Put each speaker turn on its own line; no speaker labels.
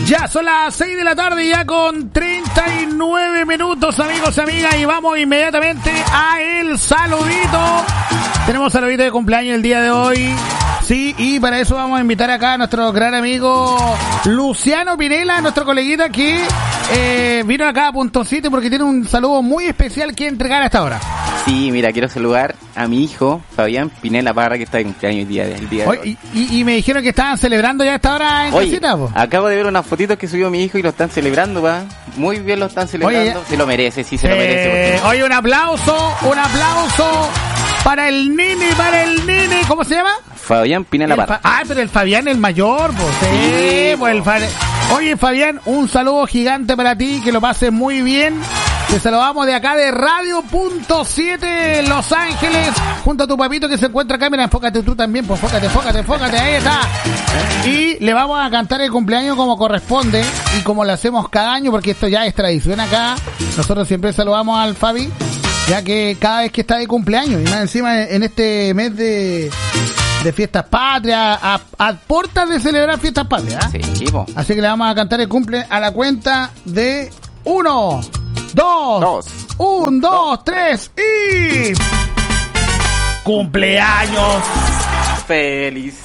Ya son las 6 de la tarde, ya con 39 minutos, amigos y amigas, y vamos inmediatamente a el saludito. Tenemos saludito de cumpleaños el día de hoy. Sí, y para eso vamos a invitar acá a nuestro gran amigo Luciano Pinela, nuestro coleguita que vino acá a Punto 7 porque tiene un saludo muy especial que entregar a esta hora.
Sí, mira, quiero saludar a mi hijo, Fabián Pinela Parra, que está de cumpleaños el día de hoy.
Y me dijeron que estaban celebrando ya a esta hora en casita, po.
Acabo de ver unas fotitos que subió mi hijo y lo están celebrando, va. Muy bien lo están celebrando. Se lo merece, sí, se lo merece.
Oye, un aplauso para el nene, ¿cómo se llama?
Fabián Pinela Parra.
Pero el Fabián, el mayor, pues. Sí, pues Oye, Fabián, un saludo gigante para ti, que lo pases muy bien. Te saludamos de acá de Radio Punto 7 Los Ángeles, junto a tu papito que se encuentra acá. Mira, enfócate tú también, pues enfócate, ahí está. Y le vamos a cantar el cumpleaños como corresponde y como lo hacemos cada año, porque esto ya es tradición acá. Nosotros siempre saludamos al Fabi, ya que cada vez que está de cumpleaños, y más encima en este mes de fiestas patrias, a puertas de celebrar fiestas patrias, ¿eh?
Sí, po.
Así que le vamos a cantar el cumple a la cuenta de 1, 2, 1, 2, 3 y... ¡Cumpleaños!
¡Feliz!